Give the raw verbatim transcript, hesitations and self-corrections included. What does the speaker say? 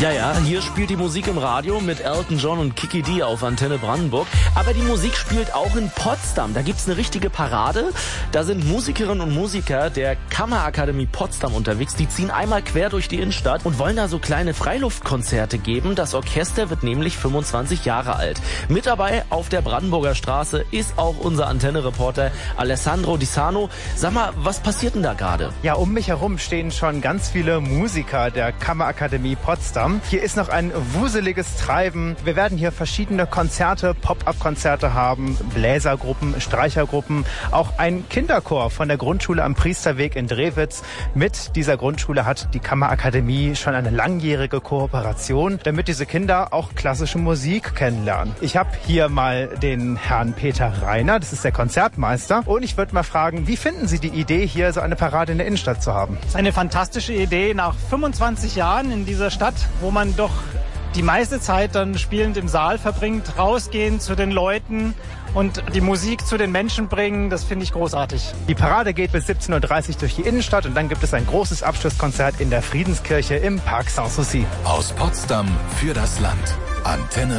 Ja, ja, hier spielt die Musik im Radio mit Elton John und Kiki D auf Antenne Brandenburg. Aber die Musik spielt auch in Potsdam. Da gibt's eine richtige Parade. Da sind Musikerinnen und Musiker der Kammerakademie Potsdam unterwegs. Die ziehen einmal quer durch die Innenstadt und wollen da so kleine Freiluftkonzerte geben. Das Orchester wird nämlich fünfundzwanzig Jahre alt. Mit dabei auf der Brandenburger Straße ist auch unser Antenne-Reporter Alessandro Di Sano. Sag mal, was passiert denn da gerade? Ja, um mich herum stehen schon ganz viele Musiker der Kammerakademie Potsdam. Hier ist noch ein wuseliges Treiben. Wir werden hier verschiedene Konzerte, Pop-up-Konzerte haben, Bläsergruppen, Streichergruppen, auch ein Kinderchor von der Grundschule am Priesterweg in Drewitz. Mit dieser Grundschule hat die Kammerakademie schon eine langjährige Kooperation, damit diese Kinder auch klassische Musik kennenlernen. Ich habe hier mal den Herrn Peter Reiner, das ist der Konzertmeister, und ich würde mal fragen, wie finden Sie die Idee, hier so eine Parade in der Innenstadt zu haben? Das ist eine fantastische Idee nach fünfundzwanzig Jahren in dieser Stadt, wo man doch die meiste Zeit dann spielend im Saal verbringt, rausgehen zu den Leuten und die Musik zu den Menschen bringen. Das finde ich großartig. Die Parade geht bis siebzehn Uhr dreißig durch die Innenstadt und dann gibt es ein großes Abschlusskonzert in der Friedenskirche im Park Sanssouci. Aus Potsdam für das Land. Antenne